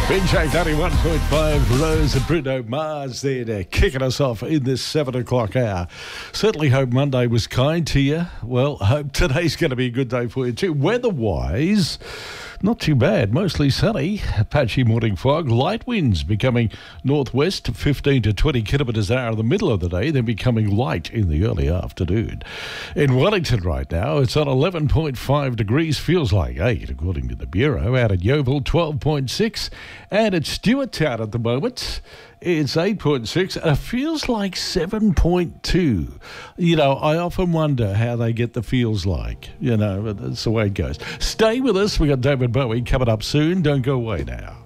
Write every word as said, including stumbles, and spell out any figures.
B J ninety-one point five, Rose and Bruno Mars there to kicking us off in this seven o'clock hour. Certainly hope Monday was kind to you. Well, hope today's going to be a good day for you too. Weather-wise, not too bad. Mostly sunny, patchy morning fog, light winds becoming northwest fifteen to twenty kilometres an hour in the middle of the day, then becoming light in the early afternoon. In Wellington right now, it's on eleven point five degrees, feels like eight according to the Bureau. Out at Yeovil, twelve point six. And at Stewarttown at the moment, it's eight point six. It feels like seven point two. You know, I often wonder how they get the feels like. You know, that's the way it goes. Stay with us. We got David Bowie coming up soon. Don't go away now.